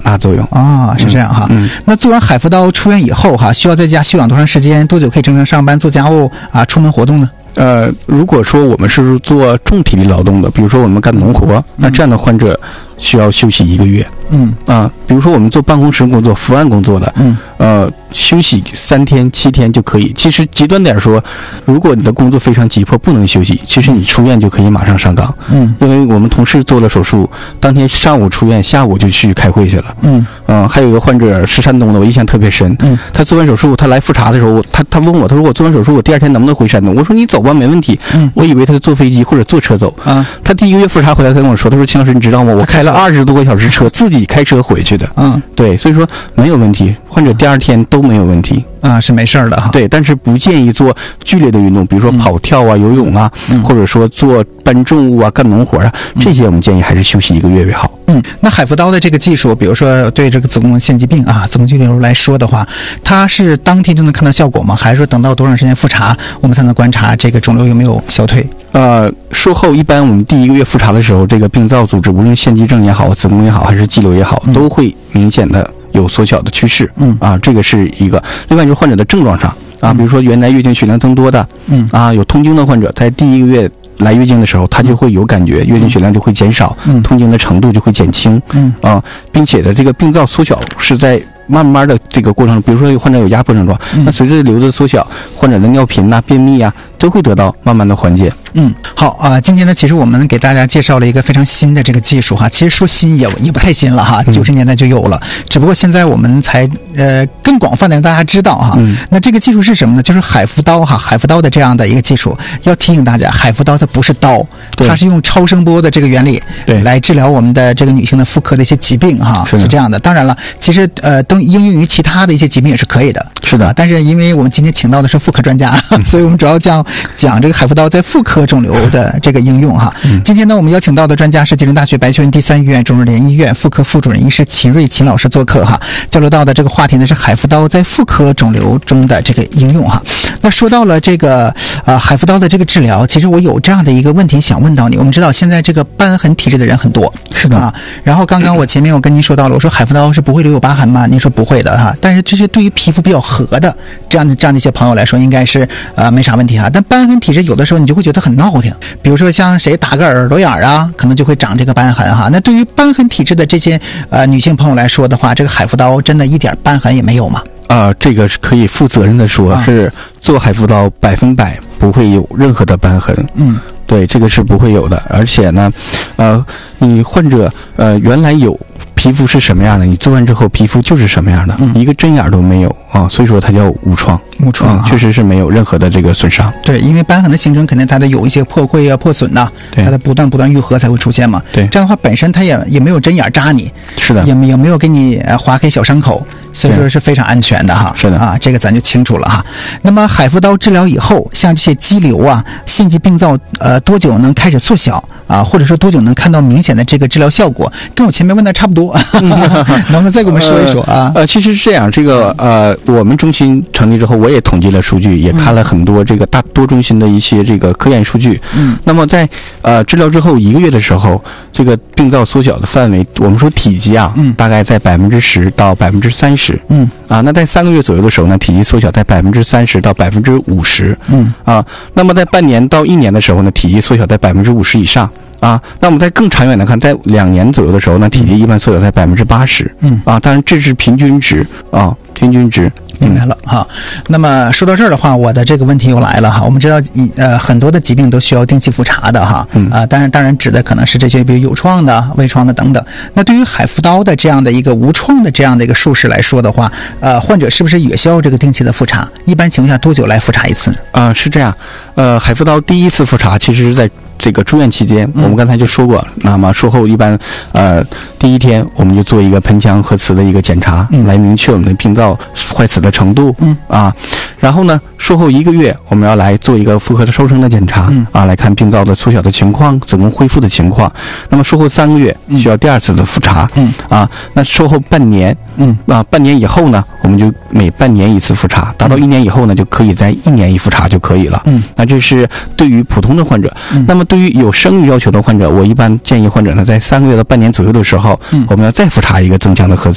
大作用啊，是这样哈。那做完海扶刀出院以后哈，需要在家休养多长时间？多久可以正常上班、做家务啊、出门活动呢？ 如果说我们是做重体力劳动的，比如说我们干农活，那这样的患者需要休息1个月。比如说我们做办公室工作、伏案工作的，休息3天、7天就可以。其实极端点说，如果你的工作非常急迫不能休息，其实你出院就可以马上上岗。因为我们同事做了手术，当天上午出院，下午就去开会去了。还有一个患者是山东的，我印象特别深。他做完手术，他来复查的时候，他问我，他说我做完手术，我第2天能不能回山东？我说你走吧，没问题。我以为他是坐飞机或者坐车走。他第1个月复查回来，他跟我说，他说秦老师，你知道吗？我开了20多个小时车，自己开车回去的。对，所以说没有问题，患者第2天都没有问题是没事儿的哈。 对，但是不建议做剧烈的运动，比如说跑跳啊、游泳啊，或者说做搬重物啊、干农活啊，这些我们建议还是休息1个月为好。 那海扶刀的这个技术，比如说对这个子宫腺疾病啊、子宫肌瘤来说的话，它是当天就能看到效果吗？还是说等到多长时间复查，我们才能观察这个肿瘤有没有消退？ 术后一般我们第1个月复查的时候，这个病灶组织无论腺肌症也好、子宫也好，还是肌瘤也好，都会明显的有缩小的趋势。这个是一个。另外就是患者的症状上比如说原来月经血量增多的，有痛经的患者，在第1个月来月经的时候，他就会有感觉，月经血量就会减少，痛经的程度就会减轻，并且的这个病灶缩小是在慢慢的这个过程中，比如说患者有压迫症状，那随着瘤子缩小，患者的尿频啊、便秘啊，都会得到慢慢的缓解。 好今天呢，其实我们给大家介绍了一个非常新的这个技术哈，其实说新也不太新了哈，90年代就有了，只不过现在我们才更广泛的让大家知道哈。那这个技术是什么呢？就是海扶刀哈，海扶刀的这样的一个技术。要提醒大家，海扶刀它不是刀，它是用超声波的这个原理来治疗我们的这个女性的妇科的一些疾病哈，是这样的。当然了，其实都应用于其他的一些疾病也是可以的。 是的， 但是因为我们今天请到的是妇科专家，所以我们主要讲这个海扶刀在妇科肿瘤的这个应用哈。今天呢，我们邀请到的专家是吉林大学白求恩第3医院肿瘤联医院妇科副主任医师秦瑞秦老师做客哈。交流到的这个话题呢是海扶刀在妇科肿瘤中的这个应用哈。那说到了这个海扶刀的这个治疗，其实我有这样的一个问题想问到你。我们知道现在这个斑痕体质的人很多， 是的然后刚刚我前面我跟您说到了，我说海扶刀是不会留有疤痕吗？您说不会的哈。但是这是对于皮肤比较合的这样的一些朋友来说，应该是没啥问题哈。但斑痕体质有的时候你就会觉得很闹挺，比如说像谁打个耳朵眼啊，可能就会长这个斑痕哈。那对于斑痕体质的这些女性朋友来说的话，这个海扶刀真的一点斑痕也没有吗？ 这个是可以负责任的说，是做海扶刀100%不会有任何的斑痕。对，这个是不会有的。而且呢，你患者原来有皮肤是什么样的，你做完之后皮肤就是什么样的，一个针眼都没有所以说它叫无创。确实是没有任何的这个损伤。 对，因为斑痕的形成肯定它的有一些破溃啊、破损呐，它的不断愈合才会出现嘛。 对， 这样的话本身它也没有针眼扎你， 是的， 也没有给你划开小伤口，所以说是非常安全的哈。 是的这个咱就清楚了哈。那么海扶刀治疗以后，像这些肌瘤啊、腺肌病灶多久能开始缩小或者说多久能看到明显的这个治疗效果？跟我前面问的差不多，能不能再给我们说一说其实是这样，这个我们中心成立之后，我也统计了数据，也看了很多这个大多中心的一些这个科研数据。那么在治疗之后1个月的时候，这个病灶缩小的范围，我们说体积大概在10%到30%。那在3个月左右的时候呢，体积缩小在30%到50%。那么在半年到1年的时候呢，体积缩小在50%以上。那我们在更长远的看，在2年左右的时候呢，体积一般缩小在80%。当然这是平均值平均值。 明白了哈。那么说到这儿的话，我的这个问题又来了哈。我们知道很多的疾病都需要定期复查的哈。当然指的可能是这些比如有创的、微创的等等。那对于海扶刀的这样的一个无创的这样的一个术式来说的话，患者是不是也需要这个定期的复查？一般情况下多久来复查一次呢？ 是这样。海扶刀第1次复查其实是在这个住院期间，我们刚才就说过，那么术后一般第1天我们就做一个盆腔核磁的一个检查，来明确我们的病灶坏死的程度。然后呢，术后1个月我们要来做一个妇科的收声的检查，来看病灶的缩小的情况、子宫恢复的情况。那么术后3个月需要第2次的复查。那术后半年，半年以后呢，我们就每半年1次复查，达到1年以后呢，就可以在1年1复查就可以了。那这是对于普通的患者。那么对于有生育要求的患者，我一般建议患者呢，在3个月到半年左右的时候，我们要再复查一个增强的核磁。